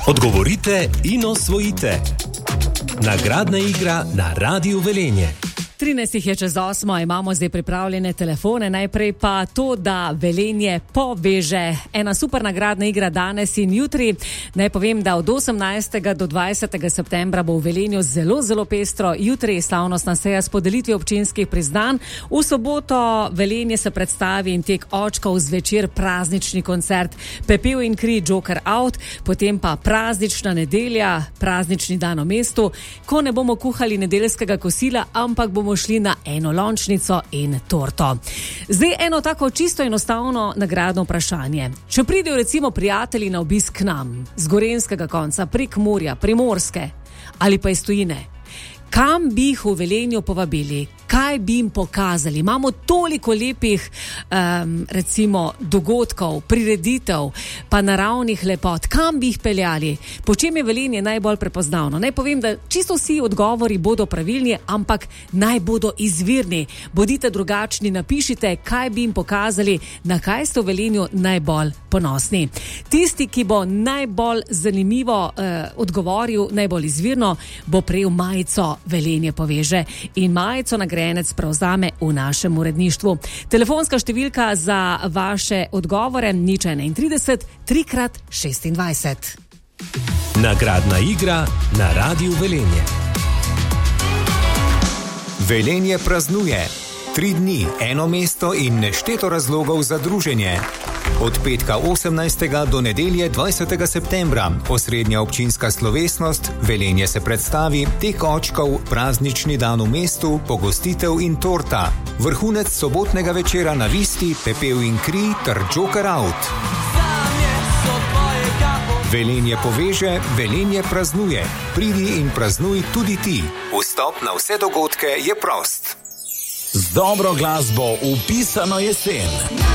Odgovorite in osvojite. Nagradna igra na Radiu Velenje. 13 je čez 8, imamo zdaj pripravljene telefone. Najprej pa to, da Velenje poveže. Ena super nagradna igra danes in jutri. Naj povem, da od 18. do 20. septembra bo v Velenju zelo, zelo pestro. Jutri je slavnostna seja s podelitvijo občinskih priznanj. V soboto Velenje se predstavi in tek očkov zvečer praznični koncert Pepel in kri Joker out, potem pa praznična nedelja, praznični dan v mestu, ko ne bomo kuhali nedeljskega kosila, ampak bomo šli na enolončnico in torto. Zdaj eno tako čisto enostavno nagradno vprašanje. Če pridejo recimo prijatelji na obisk k nam, z gorenjskega konca, Prekmurja, Primorske ali pa iz tujine, kam bi jih v Velenju povabili? Kaj bi jim pokazali? Imamo toliko lepih recimo dogodkov, prireditev, pa naravnih lepot. Kam bi jih peljali? Po čem je Velenje najbolj prepoznavno? Naj povem, da čisto vsi odgovori bodo pravilni, ampak naj bodo izvirni. Bodite drugačni, napišite, kaj bi jim pokazali, na kaj ste v Velenju najbolj ponosni. Tisti, ki bo najbolj zanimivo odgovoril, najbolj izvirno, bo prejel majico Velenje poveže. In majico nagrajenec prevzame v našem uredništvu. Telefonska številka za vaše odgovore 031 3x26. Nagradna igra na Radiu Velenje. Velenje praznuje. 3 dni, eno mesto in nešteto razlogov za druženje. Od petka 18. do nedelje 20. septembra osrednja občinska slovesnost, Velenje se predstavi, tek očkov, praznični dan v mestu, pogostitev in torta. Vrhunec sobotnega večera na Visti, Pepel in kri ter Joker out. Velenje poveže, Velenje praznuje. Pridi in praznuj tudi ti. Vstop na vse dogodke je prost. Z dobro glasbo v pisano jesen.